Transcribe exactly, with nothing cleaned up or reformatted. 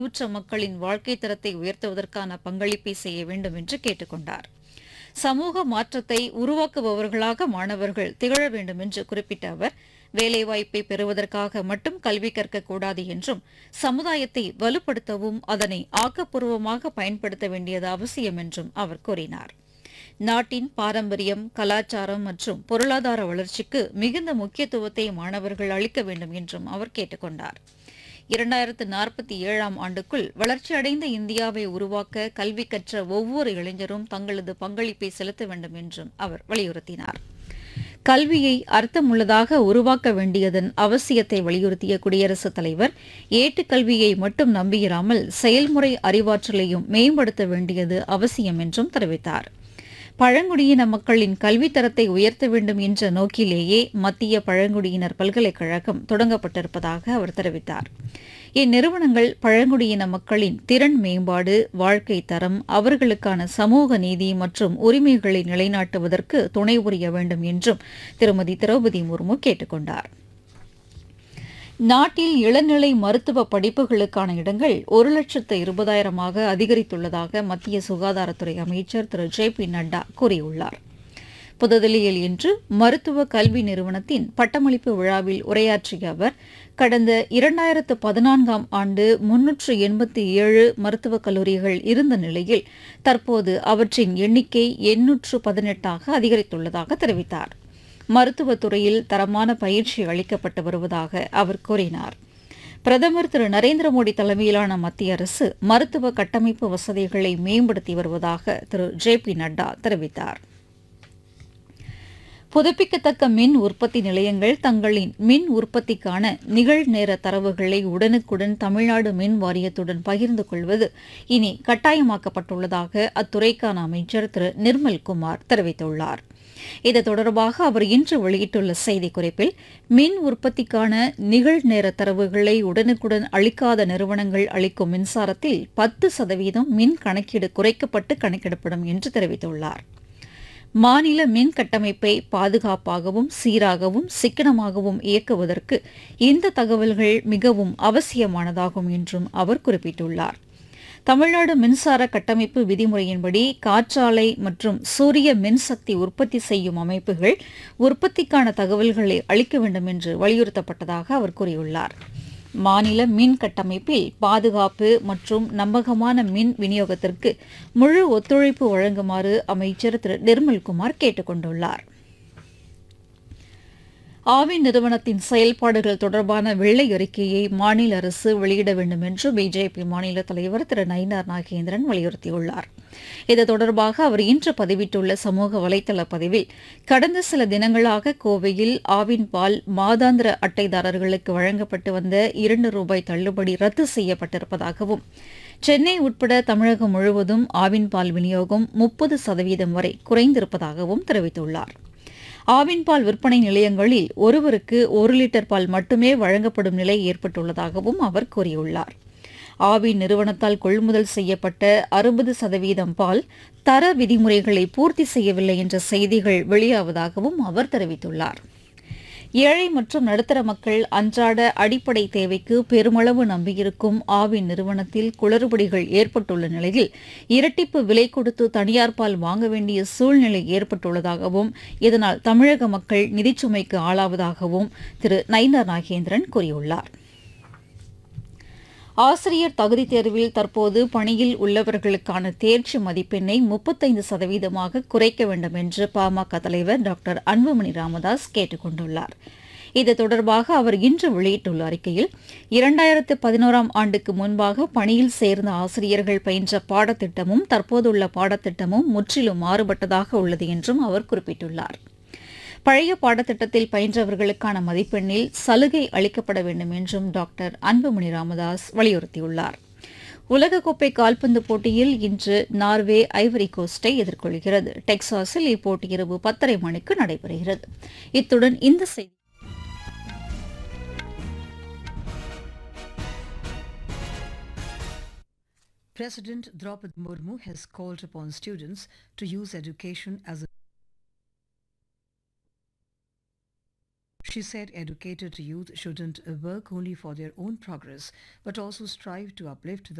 உற்ற மக்களின் வாழ்க்கை தரத்தை உயர்த்துவதற்கான பங்களிப்பை செய்ய வேண்டும் என்று கேட்டுக் கொண்டார். சமூக மாற்றத்தை உருவாக்குபவர்களாக மாணவர்கள் திகழ வேண்டும் என்று குறிப்பிட்ட அவர், வேலைவாய்ப்பை பெறுவதற்காக மட்டும் கல்வி கற்கக்கூடாது என்றும், சமுதாயத்தை வலுப்படுத்தவும் அதனை ஆக்கப்பூர்வமாக பயன்படுத்த வேண்டியது அவசியம் என்றும் அவர் கூறினார். நாட்டின் பாரம்பரியம், கலாச்சாரம் மற்றும் பொருளாதார வளர்ச்சிக்கு மிகுந்த முக்கியத்துவத்தை மாணவர்கள் அளிக்க வேண்டும் என்றும் அவர் கேட்டுக் கொண்டார். இரண்டாயிரத்து நாற்பத்தி ஏழாம் ஆண்டுக்குள் வளர்ச்சியடைந்த இந்தியாவை உருவாக்க கல்வி கற்ற ஒவ்வொரு இளைஞரும் தங்களது பங்களிப்பை செலுத்த வேண்டும் என்றும் அவர் வலியுறுத்தினார். கல்வியை அர்த்தமுள்ளதாக உருவாக்க வேண்டியதன் அவசியத்தை வலியுறுத்திய குடியரசுத் தலைவர், ஏட்டுக்கல்வியை மட்டும் நம்பியிராமல் செயல்முறை அறிவாற்றலையும் மேம்படுத்த வேண்டியது அவசியம் என்றும் தெரிவித்தார். பழங்குடியின மக்களின் கல்வித்தரத்தை உயர்த்த வேண்டும் என்ற நோக்கிலேயே மத்திய பழங்குடியினர் பல்கலைக்கழகம் தொடங்கப்பட்டிருப்பதாக அவர் தெரிவித்தார். இந்நிறுவனங்கள் பழங்குடியின மக்களின் திறன் மேம்பாடு, வாழ்க்கை தரம், அவர்களுக்கான சமூக நீதி மற்றும் உரிமைகளை நிலைநாட்டுவதற்கு துணை புரிய வேண்டும் என்றும் திருமதி திரௌபதி முர்மு கேட்டுக் கொண்டார். நாட்டில் இளநிலை மருத்துவ படிப்புகளுக்கான இடங்கள் ஒரு லட்சத்து இருபதாயிரமாக அதிகரித்துள்ளதாக மத்திய சுகாதாரத்துறை அமைச்சர் திரு ஜே பி நட்டா கூறியுள்ளார். புதுதில்லியில் இன்று மருத்துவ கல்வி நிறுவனத்தின் பட்டமளிப்பு விழாவில் உரையாற்றிய அவர், கடந்த இரண்டாயிரத்து பதினான்காம் ஆண்டு முன்னூற்று எண்பத்தி ஏழு மருத்துவக் கல்லூரிகள் இருந்த நிலையில் தற்போது அவற்றின் எண்ணிக்கை எண்ணூற்று பதினெட்டாக அதிகரித்துள்ளதாக தெரிவித்தார். மருத்துவத் துறையில் தரமான பயிற்சி அளிக்கப்பட்டு வருவதாக அவர் கூறினார். பிரதமர் திரு நரேந்திர மோடி தலைமையிலான மத்திய அரசு மருத்துவ கட்டமைப்பு வசதிகளை மேம்படுத்தி வருவதாக திரு ஜே பி நட்டா தெரிவித்தார். புதுப்பிக்கத்தக்க மின் உற்பத்தி நிலையங்கள் தங்களின் மின் உற்பத்திக்கான நிகழ்நேர தரவுகளை உடனுக்குடன் தமிழ்நாடு மின் வாரியத்துடன் பகிர்ந்து கொள்வது இனி கட்டாயமாக்கப்பட்டுள்ளதாக அத்துறைக்கான அமைச்சர் திரு நிர்மல்குமார் தெரிவித்துள்ளார். இது தொடர்பாக அவர் இன்று வெளியிட்டுள்ள செய்திக்குறிப்பில், மின் உற்பத்திக்கான நிகழ்நேர தரவுகளை உடனுக்குடன் அளிக்காத நிறுவனங்கள் அளிக்கும் மின்சாரத்தில் பத்து சதவீதம் மின் கணக்கீடு குறைக்கப்பட்டு கணக்கிடப்படும் என்று தெரிவித்துள்ளார். மாநில மின் கட்டமைப்பை பாதுகாப்பாகவும் சீராகவும் சிக்கனமாகவும் இயக்குவதற்கு இந்த தகவல்கள் மிகவும் அவசியமானதாகும் என்றும் அவர் குறிப்பிட்டுள்ளார். தமிழ்நாடு மின்சார கட்டமைப்பு விதிமுறையின்படி காற்றாலை மற்றும் சூரிய மின்சக்தி உற்பத்தி செய்யும் அமைப்புகள் உற்பத்திக்கான தகவல்களை அளிக்க வேண்டும் என்று வலியுறுத்தப்பட்டதாக அவர் கூறியுள்ளார். மாநில மின் கட்டமைப்பில் பாதுகாப்பு மற்றும் நம்பகமான மின் விநியோகத்திற்கு முழு ஒத்துழைப்பு வழங்குமாறு அமைச்சர் திரு நிர்மல்குமார் கேட்டுக் கொண்டுள்ளார். ஆவின் நிறுவனத்தின் செயல்பாடுகள் தொடர்பான வெள்ளை அறிக்கையை மாநில அரசு வெளியிட வேண்டும் என்று பிஜேபி மாநில தலைவர் திரு நயினார் நாகேந்திரன் வலியுறுத்தியுள்ளார். இது தொடர்பாக அவர் இன்று பதிவிட்டுள்ள சமூக வலைதள பதிவில், கடந்த சில தினங்களாக கோவையில் ஆவின் பால் மாதாந்திர அட்டைதாரர்களுக்கு வழங்கப்பட்டு வந்த இரண்டு ரூபாய் தள்ளுபடி ரத்து செய்யப்பட்டிருப்பதாகவும், சென்னை உட்பட தமிழகம் முழுவதும் ஆவின் பால் விநியோகம் முப்பது சதவீதம் வரை குறைந்திருப்பதாகவும் தெரிவித்துள்ளார். ஆவின் பால் விற்பனை நிலையங்களில் ஒருவருக்கு ஒரு லிட்டர் பால் மட்டுமே வழங்கப்படும் நிலை ஏற்பட்டுள்ளதாகவும் அவர் கூறியுள்ளார். ஆவின் நிறுவனத்தால் கொள்முதல் செய்யப்பட்ட அறுபது சதவீதம் பால் தர விதிமுறைகளை பூர்த்தி செய்யவில்லை என்ற செய்திகள் வெளியாவதாகவும் அவர் தெரிவித்துள்ளார். ஏழை மற்றும் நடுத்தர மக்கள் அன்றாட அடிப்படை தேவைக்கு பெருமளவு நம்பியிருக்கும் ஆவின் நிறுவனத்தில் குளறுபடிகள் ஏற்பட்டுள்ள நிலையில் இரட்டிப்பு விலை கொடுத்து தனியார் பால் வாங்க வேண்டிய சூழ்நிலை ஏற்பட்டுள்ளதாகவும், இதனால் தமிழக மக்கள் நிதிச்சுமைக்கு ஆளாவதாகவும் திரு நயினார் நாகேந்திரன் கூறியுள்ளார். ஆசிரியர் தகுதித் தேர்வில் தற்போது பணியில் உள்ளவர்களுக்கான தேர்ச்சி மதிப்பெண்ணை முப்பத்தைந்து சதவீதமாக குறைக்க வேண்டும் என்று பாமக தலைவர் டாக்டர் அன்புமணி ராமதாஸ் கேட்டுக் கொண்டுள்ளார். இது தொடர்பாக அவர் இன்று வெளியிட்டுள்ள அறிக்கையில், இரண்டாயிரத்து பதினோராம் ஆண்டுக்கு முன்பாக பணியில் சேர்ந்த ஆசிரியர்கள் பயின்ற பாடத்திட்டமும் தற்போதுள்ள பாடத்திட்டமும் முற்றிலும் மாறுபட்டதாக உள்ளது என்றும் அவர் குறிப்பிட்டுள்ளார். பழைய பாடத்திட்டத்தில் பயின்றவர்களுக்கான மதிப்பெண்ணில் சலுகை அளிக்கப்பட வேண்டும் என்றும் டாக்டர் அன்புமணி ராமதாஸ் வலியுறுத்தியுள்ளார். உலகக்கோப்பை கால்பந்து போட்டியில் இன்று நார்வே ஐவரி கோஸ்டை எதிர்கொள்கிறது. டெக்சாஸில் இப்போட்டி இரவு பத்தரை மணிக்கு நடைபெறுகிறது. இத்துடன் இந்த செய்தி President Draupadi Murmu has called upon students to use education as a She said educated youth shouldn't work only for their own progress, but also strive to uplift the